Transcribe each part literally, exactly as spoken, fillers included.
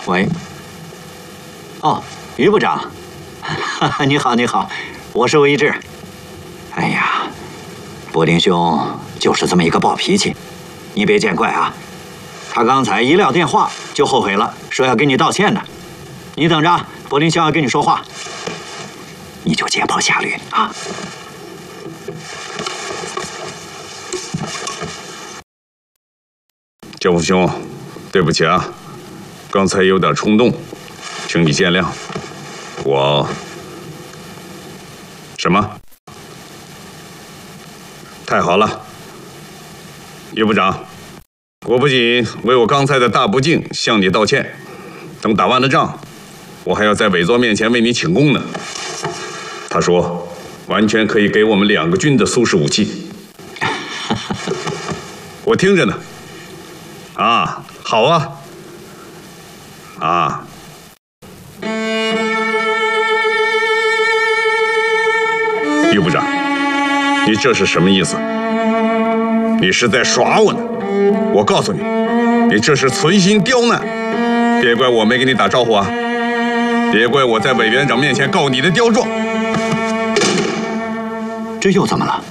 喂。哦，于部长，哈哈，你好，你好，我是魏一志。哎呀，柏林兄就是这么一个暴脾气，你别见怪啊。他刚才一撂电话就后悔了，说要跟你道歉呢。你等着，柏林兄要跟你说话，你就见破下驴啊。 教父兄，对不起啊，刚才有点冲动，请你见谅。我什么？太好了，于部长，我不仅为我刚才的大不敬向你道歉，等打完了仗，我还要在委座面前为你请功呢。他说，完全可以给我们两个军的苏式武器。我听着呢。 啊，好啊，啊！于部长，你这是什么意思？你是在耍我呢？我告诉你，你这是存心刁难，别怪我没给你打招呼啊！别怪我在委员长面前告你的刁状。 这又怎么了？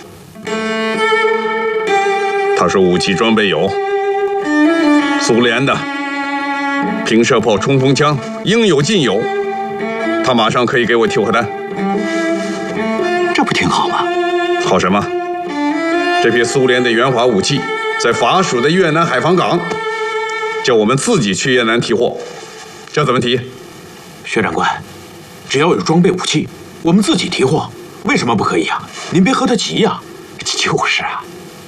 他说武器装备有。 苏联的平射炮、冲锋枪应有尽有，他马上可以给我替货单。 这不挺好吗？ 好什么？这批苏联的援华武器在法属的越南海防港，叫我们自己去越南提货，这怎么提？ 薛长官，只要有装备武器，我们自己提货，为什么不可以啊？您别和他急呀。就是啊。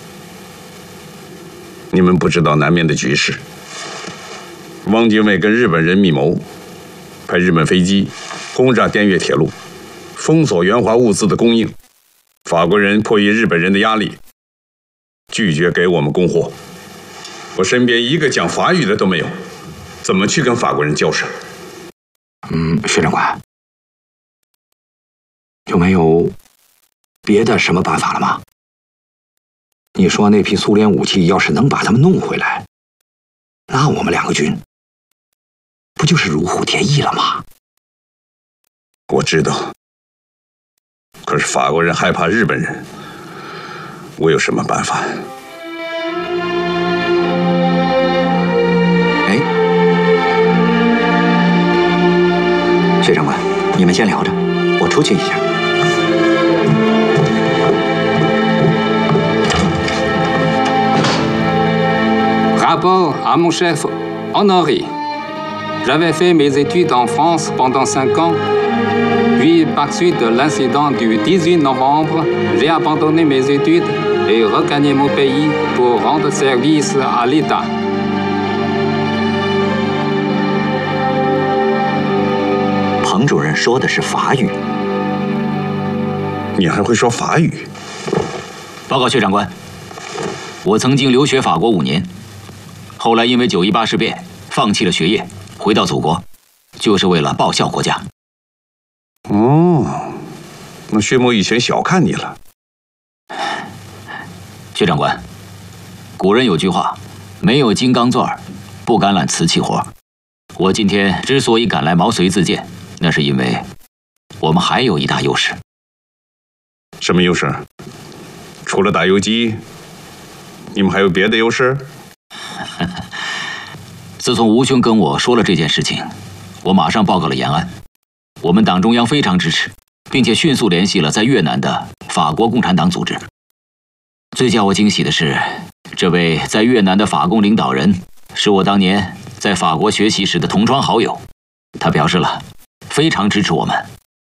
你们不知道南面的局势。汪精卫跟日本人密谋，派日本飞机轰炸滇越铁路，封锁援华物资的供应。法国人迫于日本人的压力，拒绝给我们供货。我身边一个讲法语的都没有，怎么去跟法国人交涉？ 嗯，薛长官，有没有别的什么办法了吗？ 你说那批苏联武器要是能把他们弄回来，那我们两个军不就是如虎添翼了吗？ 我知道，可是法国人害怕日本人，我有什么办法？ 哎，薛长官，你们先聊着，我出去一下。 Rapport à mon chef Honoré. J'avais fait mes études en France pendant cinq ans, puis par suite de l'incident du dix-huit novembre, j'ai abandonné mes études et regagné mon pays pour rendre service à l'État. 彭主任说的是法语， 你还会说法语？ 报告薛长官，我曾经留学法国五年。 后来因为九一八事变，放弃了学业，回到祖国，就是为了报效国家。 哦，那薛某以前小看你了。 薛长官，古人有句话，没有金刚钻，不敢揽瓷器活。我今天之所以敢来毛遂自荐，那是因为我们还有一大优势。 什么优势？除了打游击，你们还有别的优势？ 自从吴兄跟我说了这件事情，我马上报告了延安。我们党中央非常支持，并且迅速联系了在越南的法国共产党组织。最叫我惊喜的是，这位在越南的法共领导人是我当年在法国学习时的同窗好友，他表示了非常支持我们。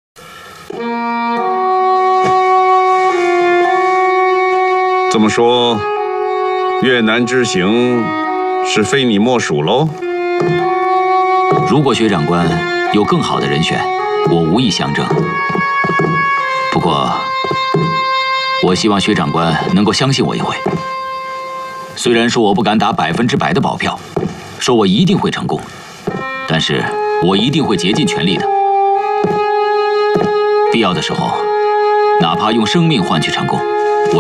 这么说，越南之行是非你莫属喽？ 如果薛长官有更好的人选，我无意相证。不过，我希望薛长官能够相信我一回。虽然说我不敢打百分之百的保票，说我一定会成功，但是我一定会竭尽全力的。必要的时候，哪怕用生命换取成功。